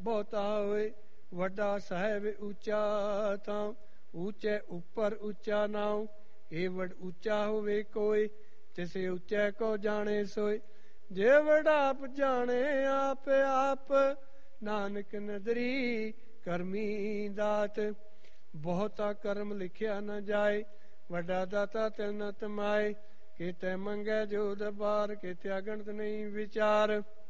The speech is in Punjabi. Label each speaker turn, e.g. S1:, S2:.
S1: ਬਹੁਤਾ ਹੋਏ। ਵੱਡਾ ਸਾਹਿਬ ਉੱਚਾ ਤਾਂ ਉੱਚੇ ਉੱਪਰ ਉੱਚਾ ਨਾਉ। ਇਹ ਵਡ ਉੱਚਾ ਹੋਵੇ ਕੋਈ, ਤਿਸੇ ਉੱਚੇ ਕੋ ਜਾਣੇ ਸੋਏ। ਜੇ ਵਡਾਪ ਜਾਣੇ ਆਪ ਆਪ, ਨਾਨਕ ਨਦਰੀ ਕਰਮੀ ਦਾਤ। ਬਹੁਤਾ ਕਰਮ ਲਿਖਿਆ ਨ ਜਾਏ, ਵੱਡਾ ਦਾਤਾ ਤਿਲ ਨ ਤਮਾਏ। ਕਿਤੇ ਮੰਗੇ ਜੋ ਦਰਬਾਰ, ਕਿਤੇ ਅਗਣਤ ਨਹੀਂ ਵਿਚਾਰ।